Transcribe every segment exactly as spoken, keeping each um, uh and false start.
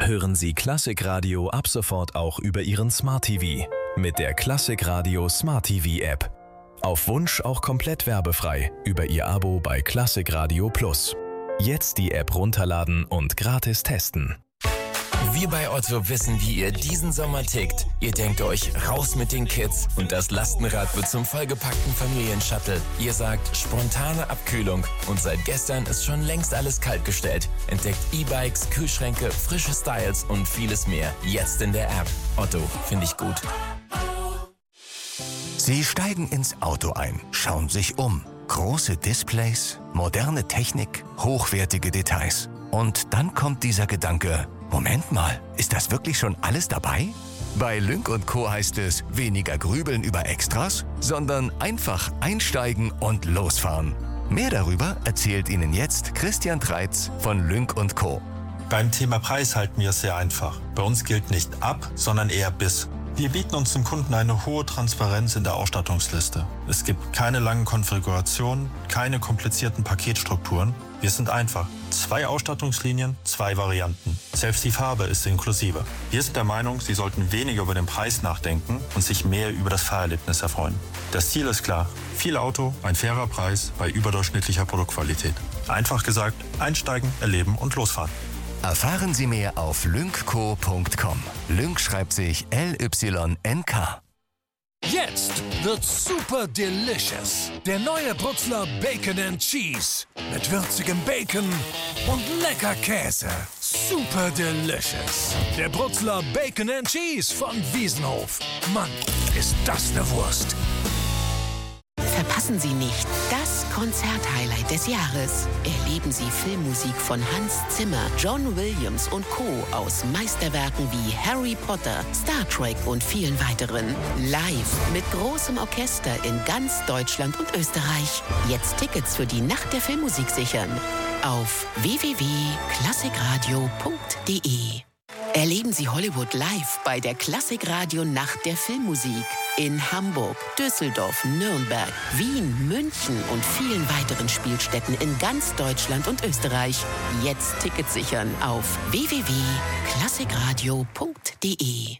Hören Sie Klassikradio ab sofort auch über Ihren Smart T V mit der Klassikradio Smart T V App. Auf Wunsch auch komplett werbefrei über Ihr Abo bei Klassikradio Plus. Jetzt die App runterladen und gratis testen. Wir bei Otto wissen, wie ihr diesen Sommer tickt. Ihr denkt euch, raus mit den Kids und das Lastenrad wird zum vollgepackten Familienshuttle. Ihr sagt, spontane Abkühlung und seit gestern ist schon längst alles kaltgestellt. Entdeckt E-Bikes, Kühlschränke, frische Styles und vieles mehr. Jetzt in der App. Otto, finde ich gut. Sie steigen ins Auto ein, schauen sich um. Große Displays, moderne Technik, hochwertige Details. Und dann kommt dieser Gedanke, Moment mal, ist das wirklich schon alles dabei? Bei Lynk und Co. heißt es, weniger grübeln über Extras, sondern einfach einsteigen und losfahren. Mehr darüber erzählt Ihnen jetzt Christian Treitz von Lynk und Co. Beim Thema Preis halten wir es sehr einfach. Bei uns gilt nicht ab, sondern eher bis. Wir bieten uns dem Kunden eine hohe Transparenz in der Ausstattungsliste. Es gibt keine langen Konfigurationen, keine komplizierten Paketstrukturen. Wir sind einfach. Zwei Ausstattungslinien, zwei Varianten. Selbst die Farbe ist inklusive. Wir sind der Meinung, Sie sollten weniger über den Preis nachdenken und sich mehr über das Fahrerlebnis erfreuen. Das Ziel ist klar. Viel Auto, ein fairer Preis bei überdurchschnittlicher Produktqualität. Einfach gesagt, einsteigen, erleben und losfahren. Erfahren Sie mehr auf lynkco punkt com. Lynk schreibt sich L Y N K. Jetzt wird's super delicious. Der neue Brutzler Bacon and Cheese. Mit würzigem Bacon und lecker Käse. Super delicious. Der Brutzler Bacon and Cheese von Wiesenhof. Mann, ist das eine Wurst. Verpassen Sie nicht das Konzerthighlight des Jahres. Erleben Sie Filmmusik von Hans Zimmer, John Williams und Co. aus Meisterwerken wie Harry Potter, Star Trek und vielen weiteren. Live mit großem Orchester in ganz Deutschland und Österreich. Jetzt Tickets für die Nacht der Filmmusik sichern. Auf w w w punkt klassikradio punkt de. Erleben Sie Hollywood live bei der Klassikradio Nacht der Filmmusik. In Hamburg, Düsseldorf, Nürnberg, Wien, München und vielen weiteren Spielstätten in ganz Deutschland und Österreich. Jetzt Tickets sichern auf w w w punkt klassikradio punkt de.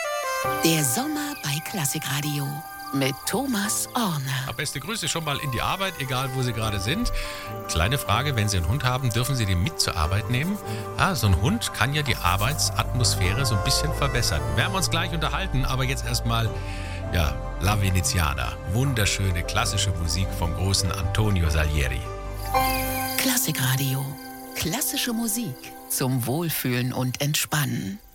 Der Sommer bei Klassikradio mit Thomas Orner. Beste Grüße schon mal in die Arbeit, egal wo Sie gerade sind. Kleine Frage, wenn Sie einen Hund haben, dürfen Sie den mit zur Arbeit nehmen? Ah, so ein Hund kann ja die Arbeitsatmosphäre so ein bisschen verbessern. Werden wir uns gleich unterhalten, aber jetzt erstmal, ja, La Veneziana. Wunderschöne klassische Musik vom großen Antonio Salieri. Klassikradio. Klassische Musik zum Wohlfühlen und Entspannen.